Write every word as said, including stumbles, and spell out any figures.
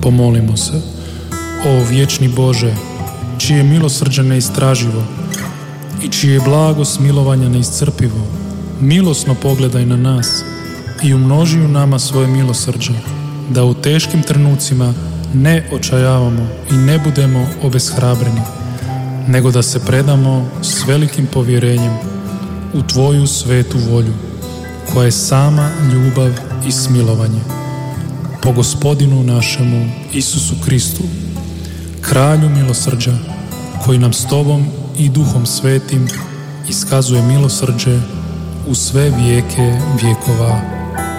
Pomolimo se. O vječni Bože, čije milosrđe neistraživo i čije blago smilovanja neiscrpivo, milosno pogledaj na nas i umnoži u nama svoje milosrđe, da u teškim trenucima ne očajavamo i ne budemo obeshrabreni, nego da se predamo s velikim povjerenjem u Tvoju svetu volju, koja je sama ljubav i smilovanje. Po Gospodinu našemu Isusu Kristu, Kralju milosrđa, koji nam s Tobom i Duhom Svetim iskazuje milosrđe u sve vijeke vjekova.